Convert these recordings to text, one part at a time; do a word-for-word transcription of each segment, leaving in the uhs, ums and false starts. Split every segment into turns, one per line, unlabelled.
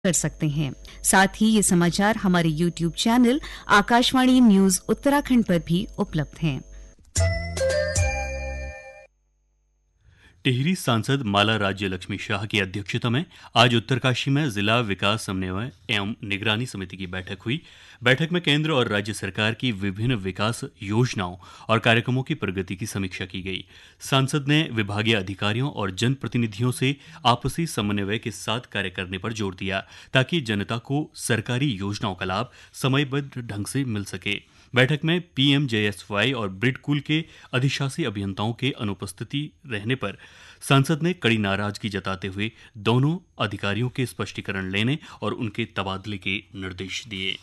कर सकते हैं। साथ ही ये समाचार हमारे YouTube channel Akashvani news Uttarakhand पर भी उपलब्ध हैं।
टिहरी सांसद माला राज्य लक्ष्मी शाह की अध्यक्षता में आज उत्तरकाशी में जिला विकास समन्वय एवं निगरानी समिति की बैठक हुई। बैठक में केंद्र और राज्य सरकार की विभिन्न विकास योजनाओं और कार्यक्रमों की प्रगति की समीक्षा की गई। सांसद ने विभागीय अधिकारियों और जनप्रतिनिधियों से आपसी समन्वय के साथ कार्य करने पर जोर दिया ताकि जनता को सरकारी योजनाओं का लाभ समयबद्ध ढंग से मिल सके। बैठक में पीएमजेएसवाई और ब्रिडकूल के अधिशासी अभियंताओं के अनुपस्थिति रहने पर सांसद ने कड़ी नाराजगी जताते हुए दोनों अधिकारियों के स्पष्टीकरण लेने और उनके तबादले के निर्देश दिए।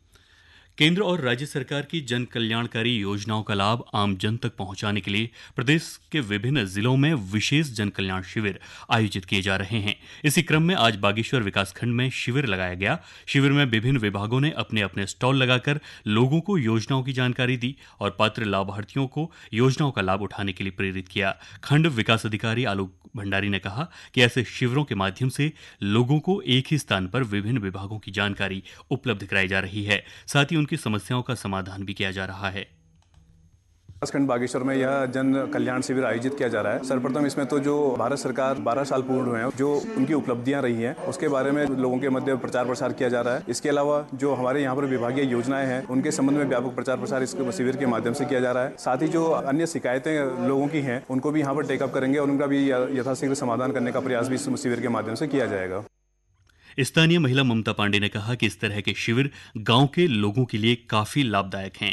केंद्र और राज्य सरकार की जन कल्याणकारी योजनाओं का लाभ आम जन तक पहुंचाने के लिए प्रदेश के विभिन्न जिलों में विशेष जन कल्याण शिविर आयोजित किए जा रहे हैं। इसी क्रम में आज बागेश्वर विकासखंड में शिविर लगाया गया। शिविर में विभिन्न विभागों ने अपने अपने स्टॉल लगाकर लोगों को योजनाओं की जानकारी दी और पात्र लाभार्थियों को योजनाओं का लाभ उठाने के लिए प्रेरित किया। खंड विकास अधिकारी आलोक भंडारी ने कहा कि ऐसे शिविरों के माध्यम से लोगों को एक ही स्थान पर विभिन्न विभागों की जानकारी उपलब्ध कराई जा रही है। साथ ही उनकी समस्याओं का समाधान भी किया जा रहा है।
विकासखंड बागेश्वर में यह जन कल्याण शिविर आयोजित किया जा रहा है। सर्वप्रथम इसमें तो जो भारत सरकार बारह साल पूर्ण हुए हैं, जो उनकी उपलब्धियां रही हैं, उसके बारे में लोगों के मध्य प्रचार प्रसार किया जा रहा है। इसके अलावा जो हमारे यहाँ पर विभागीय योजनाएं हैं, उनके संबंध में व्यापक प्रचार प्रसार इस शिविर के माध्यम से किया जा रहा है। साथ ही जो अन्य शिकायतें लोगों की हैं, उनको भी यहाँ पर टेकअप करेंगे और उनका भी यथाशीघ्र समाधान करने का प्रयास भी इस शिविर के माध्यम से किया जाएगा।
स्थानीय महिला ममता पांडे ने कहा कि इस तरह के शिविर गांव के लोगों के लिए काफी लाभदायक हैं।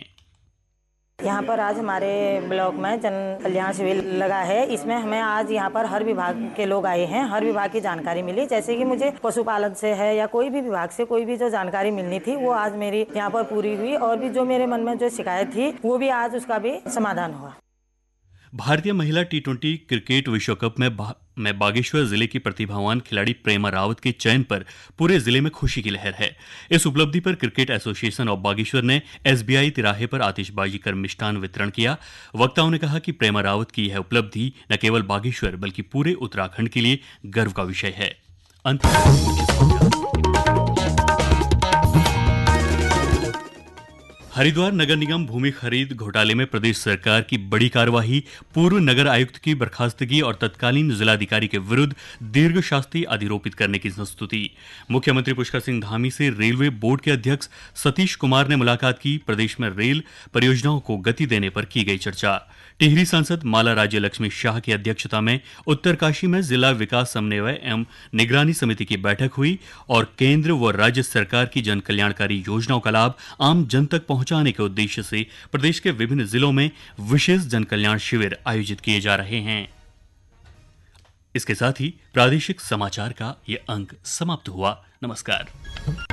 यहाँ पर आज हमारे ब्लॉक में जन कल्याण शिविर लगा है। इसमें हमें आज यहाँ पर हर विभाग के लोग आए हैं, हर विभाग की जानकारी मिली। जैसे कि मुझे पशुपालन से है या कोई भी विभाग से कोई भी जो जानकारी मिलनी थी वो आज मेरी यहाँ पर पूरी हुई और भी जो मेरे मन में जो शिकायत थी वो भी आज उसका भी समाधान हुआ।
भारतीय महिला टी ट्वेंटी क्रिकेट विश्व कप में बा, में बागेश्वर जिले की प्रतिभावान खिलाड़ी प्रेमा रावत के चयन पर पूरे जिले में खुशी की लहर है। इस उपलब्धि पर क्रिकेट एसोसिएशन ऑफ बागेश्वर ने एसबीआई तिराहे पर आतिशबाजी कर मिष्टान वितरण किया। वक्ताओं ने कहा कि प्रेमा रावत की यह उपलब्धि न केवल बागेश्वर बल्कि पूरे उत्तराखंड के लिए गर्व का विषय है। अंत हरिद्वार नगर निगम भूमि खरीद घोटाले में प्रदेश सरकार की बड़ी कार्यवाही। पूर्व नगर आयुक्त की बर्खास्तगी और तत्कालीन जिलाधिकारी के विरुद्ध दीर्घ शास्ति अधिरोपित करने की संस्तुति। मुख्यमंत्री पुष्कर सिंह धामी से रेलवे बोर्ड के अध्यक्ष सतीश कुमार ने मुलाकात की। प्रदेश में रेल परियोजनाओं को गति देने पर की गई चर्चा। टिहरी सांसद माला राज्य लक्ष्मी शाह की अध्यक्षता में उत्तरकाशी में जिला विकास समन्वय एवं निगरानी समिति की बैठक हुई और केंद्र व राज्य सरकार की जन कल्याणकारी योजनाओं का लाभ आम जन तक पहुंचाने के उद्देश्य से प्रदेश के विभिन्न जिलों में विशेष जन कल्याण शिविर आयोजित किए जा रहे हैं। इसके साथ ही प्रादेशिक समाचार का ये अंक समाप्त हुआ। नमस्कार।